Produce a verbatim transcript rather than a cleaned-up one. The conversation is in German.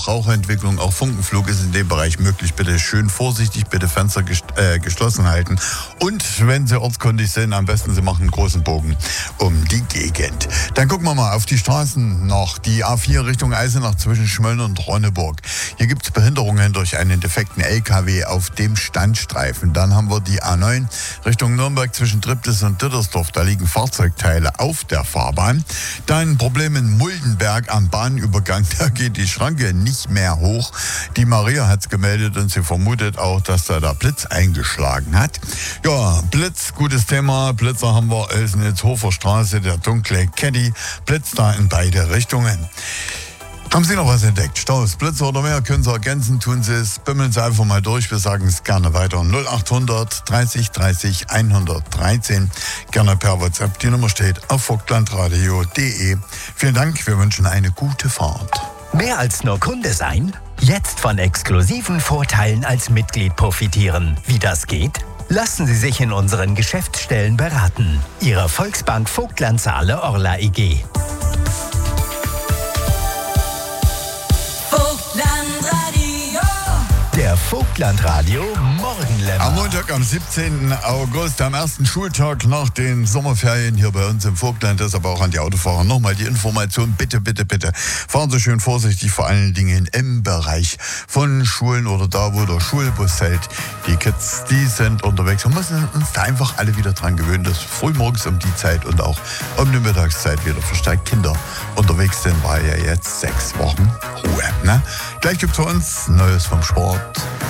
Rauchentwicklung, auch Funkenflug ist in dem Bereich möglich. Bitte schön vorsichtig, bitte Fenster gest- äh, geschlossen halten. Und wenn Sie ortskundig sind, am besten Sie machen einen großen Bogen um die Gegend. Dann gucken wir mal auf die Straßen noch. Die A vier Richtung Eisenach zwischen Schmölln und Ronneburg. Hier gibt es Behinderungen durch einen defekten L K W auf dem Standstreifen. Dann haben wir die A neun Richtung Nürnberg zwischen Triptis und Dittersdorf. Da liegen Fahrzeugteile auf der Fahrbahn. Dann ein Problem in Muldenberg am Bahnübergang. Da geht die Schranke nicht mehr hoch. Die Maria hat es gemeldet und sie vermutet auch, dass da der Blitz eingeschlagen hat. Ja, Blitz, gutes Thema. Blitzer haben wir Elsnitz-Hofer Straße, der dunkle Caddy. Blitz da in beide Richtungen. Haben Sie noch was entdeckt? Staus, Blitze oder mehr? Können Sie ergänzen, tun Sie es. Bimmeln Sie einfach mal durch. Wir sagen es gerne weiter. null achthundert dreißig dreißig hundertdreizehn. Gerne per WhatsApp. Die Nummer steht auf vogtlandradio punkt de. Vielen Dank. Wir wünschen eine gute Fahrt. Mehr als nur Kunde sein? Jetzt von exklusiven Vorteilen als Mitglied profitieren. Wie das geht? Lassen Sie sich in unseren Geschäftsstellen beraten. Ihre Volksbank Vogtlandsaale Orla I G. Der Vogtlandradio Morgenlämmer. Am Montag, am siebzehnten August, am ersten Schultag nach den Sommerferien hier bei uns im Vogtland, deshalb auch an die Autofahrer nochmal die Information, bitte, bitte, bitte, fahren Sie schön vorsichtig, vor allen Dingen im Bereich von Schulen oder da, wo der Schulbus hält. Die Kids, die sind unterwegs. Wir müssen uns da einfach alle wieder dran gewöhnen, dass frühmorgens um die Zeit und auch um die Mittagszeit wieder verstärkt Kinder unterwegs sind, weil ja jetzt sechs Wochen Ruhe. Ne? Gleich gibt's für uns Neues vom Sport.